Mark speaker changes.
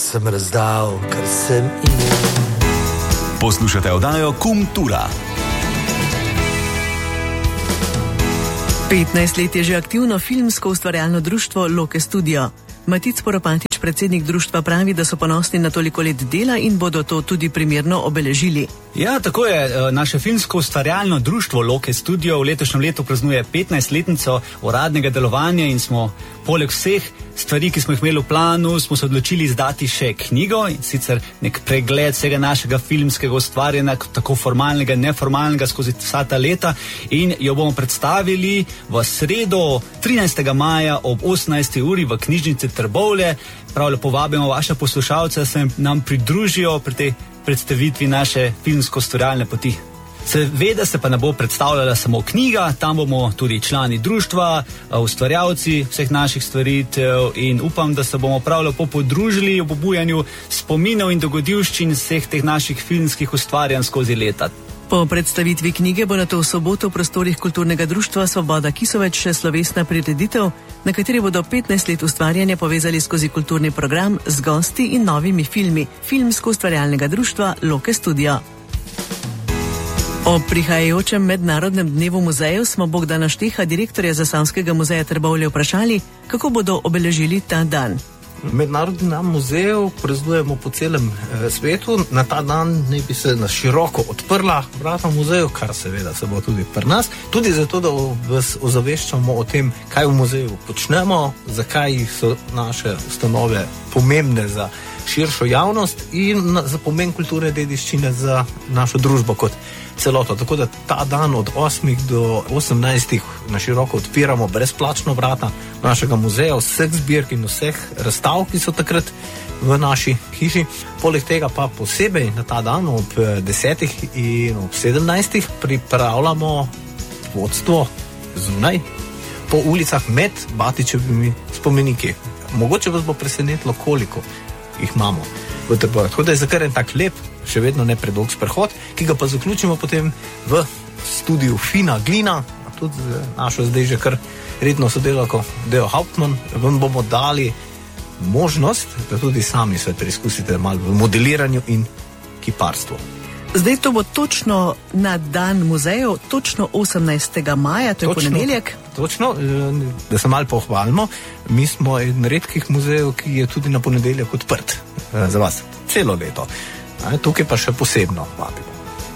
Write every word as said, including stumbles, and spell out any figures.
Speaker 1: sem razdal, kar sem imel.
Speaker 2: Poslušate oddajo Kultura.
Speaker 3: petnajst let je že aktivno filmsko ustvarjalno društvo Loke Studio. Matic Poropantič, predsednik društva, pravi, da so ponosni na toliko let dela in bodo to tudi primerno obeležili.
Speaker 4: Ja, tako je. Naše filmsko ustvarjalno društvo Loke Studio v letošnjem letu praznuje petnajstletnico uradnega delovanja in smo poleg vseh stvari, ki smo jih imeli v planu, smo se odločili izdati še knjigo, in sicer nek pregled vsega našega filmskega ustvarjanja, tako formalnega in neformalnega skozi vsa ta leta, in jo bomo predstavili v sredo trinajstega maja ob osemnajsti uri v knjižnici Trbovlje. Prav lepo vabimo vaše poslušalce, da se nam pridružijo pri tej predstavitvi naše filmsko-ustvarjalne poti. Seveda se pa ne bo predstavljala samo knjiga, tam bomo tudi člani društva, ustvarjalci vseh naših stvaritev, in upam, da se bomo prav lepo podružili v obujanju spominov in dogodivščin vseh teh naših filmskih ustvarjanj skozi leta.
Speaker 3: Po predstavitvi knjige bo nato v soboto v prostorih kulturnega društva Svoboda Kisoveč še slovesna prireditev, na kateri bodo petnajst let ustvarjanja povezali skozi kulturni program z gosti in novimi filmi filmsko-ustvarjalnega društva Loke Studio. O prihajajočem mednarodnem dnevu muzejev smo Bogdana Šteha, direktorja Zasavskega muzeja Trbovlje, vprašali, kako bodo obeležili ta dan.
Speaker 1: Mednarodni dan muzejev praznujemo po celem eh, svetu. Na ta dan naj bi se na široko odprla vrata muzeju, kar seveda se bo tudi pri nas. Tudi zato, da vas ozaveščamo o tem, kaj v muzeju počnemo, zakaj so naše ustanove pomembne za širšo javnost in za pomen kulturne dediščine za našo družbo kot celoto. Tako da ta dan od osmih do osemnajstih na široko odpiramo brezplačno vrata našega muzeja, vseh zbirk in vseh razstav, ki so takrat v naši hiši. Poleg tega pa posebej na ta dan ob desetih in ob sedemnajstih pripravljamo vodstvo zunaj po ulicah med Batičevimi spomeniki. Mogoče vas bo presenetilo, koliko jih imamo v Trbovljah. Tako da je za kar en tak lep, še vedno ne predolg sprehod, ki ga pa zaključimo potem v studiu Fina Glina, tudi z našo zdaj že kar redno sodelavko Deo Hauptmann. Vam bomo dali možnost, da tudi sami se preizkusite malo v modeliranju in kiparstvu.
Speaker 3: Zdaj to bo točno na dan muzejev, točno osemnajstega maja, to je točno, ponedeljek.
Speaker 1: Točno, da se malo pohvalimo, mi smo eden redkih muzejev, ki je tudi na ponedeljek odprt za vas celo leto. Tukaj pa še posebno vabimo.